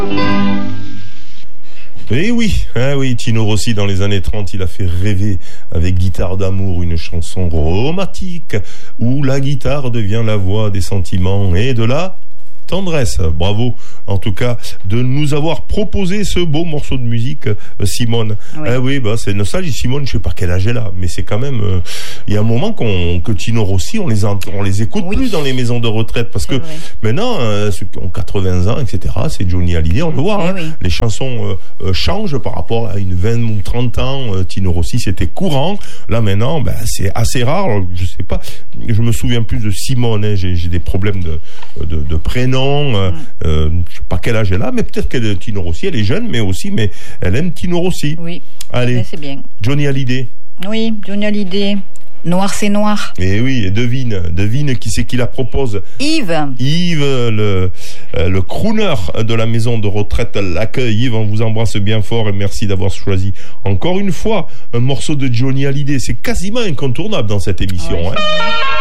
Eh oui, Tino Rossi dans les années 30, il a fait rêver avec Guitare d'amour, une chanson romantique où la guitare devient la voix des sentiments et de la tendresse. Bravo en tout cas de nous avoir proposé ce beau morceau de musique, Simone. Oui. C'est nostalgie. Simone, je sais pas quel âge elle a, mais c'est quand même il y a un moment que Tino Rossi on les écoute plus dans les maisons de retraite parce que maintenant ceux qui ont 80 ans etc, c'est Johnny Hallyday, on le voit les chansons changent par rapport à une 20 ou 30 ans. Tino Rossi c'était courant, là maintenant c'est assez rare. Alors, je sais pas, je me souviens plus de Simone, j'ai des problèmes de prénom. Je sais pas quel âge elle a, mais peut-être qu'elle Tino Rossi, elle est jeune, mais elle aime Tino Rossi. Oui. Allez, c'est bien. Johnny Hallyday. Oui, Johnny Hallyday. Noir c'est noir. Et oui, et devine qui c'est qui la propose. Yves, le crooner de la maison de retraite L'Accueil. Yves, on vous embrasse bien fort et merci d'avoir choisi encore une fois un morceau de Johnny Hallyday. C'est quasiment incontournable dans cette émission.